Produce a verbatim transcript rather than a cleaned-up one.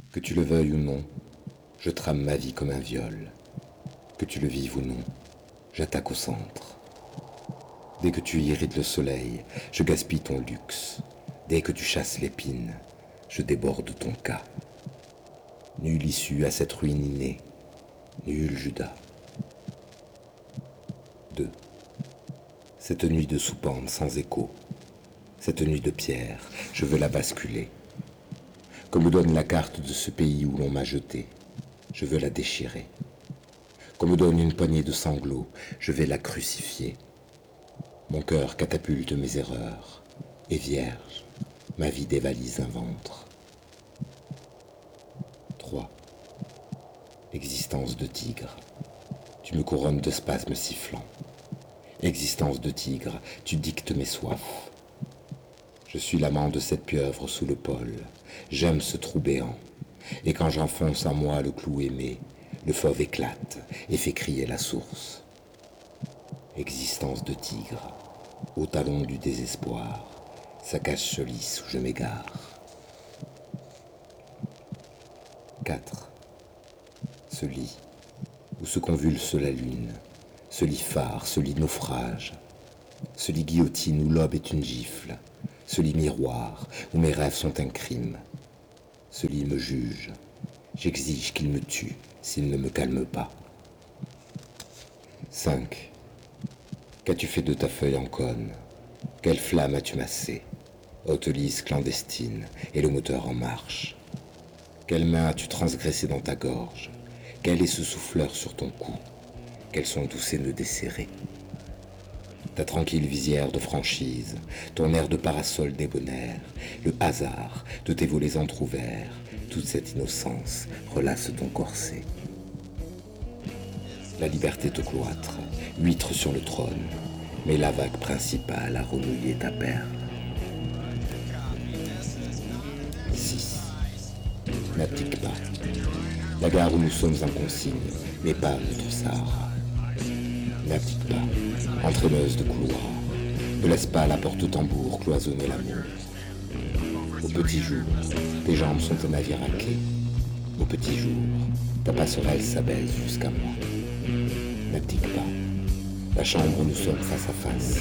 Que tu le veuilles ou non, je trame ma vie comme un viol. Que tu le vives ou non, j'attaque au centre. Dès que tu irrites le soleil, je gaspille ton luxe. Dès que tu chasses l'épine, je déborde ton cas. Nulle issue à cette ruine innée, nul Judas. deux. Cette nuit de soupente sans écho, cette nuit de pierre, je veux la basculer. Qu'on me donne la carte de ce pays où l'on m'a jeté, je veux la déchirer. Qu'on me donne une poignée de sanglots, je vais la crucifier. Mon cœur catapulte mes erreurs, et vierge, ma vie dévalise un ventre. trois. Existence de tigre, tu me couronnes de spasmes sifflants. Existence de tigre, tu dictes mes soifs. Je suis l'amant de cette pieuvre sous le pôle, j'aime ce trou béant, et quand j'enfonce en moi le clou aimé, le fauve éclate et fait crier la source. Existence de tigre, au talon du désespoir, sa cage se lisse où je m'égare. quatre. Ce lit, où se convulse la lune, ce lit phare, ce lit naufrage, ce lit guillotine où l'aube est une gifle, ce lit miroir où mes rêves sont un crime, ce lit me juge, j'exige qu'il me tue s'il ne me calme pas. cinq. Qu'as-tu fait de ta feuille en cône? Quelle flamme as-tu massée? Haute lisse clandestine et le moteur en marche. Quelle main as-tu transgressé dans ta gorge? Quel est ce souffleur sur ton cou? Quels sont tous ces nœuds desserrés? Ta tranquille visière de franchise, ton air de parasol débonnaire, le hasard de tes volets entr'ouverts, toute cette innocence relasse ton corset. La liberté te cloître, huître sur le trône, mais la vague principale a renouillé ta perle. six. N'abdique pas. La gare où nous sommes en consigne n'est pas notre Sahara. N'abdique pas, entraîneuse de couloirs, ne laisse pas la porte-tambour cloisonner l'amour. Au petit jour, tes jambes sont un navire à quai. Au petit jour, ta passerelle s'abaisse jusqu'à moi. N'abdique pas, la chambre où nous sommes face à face